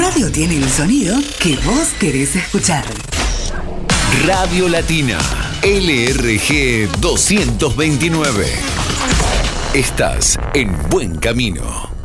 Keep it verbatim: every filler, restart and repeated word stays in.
radio tiene el sonido que vos querés escuchar. Radio Latina, L R G doscientos veintinueve. Estás en buen camino.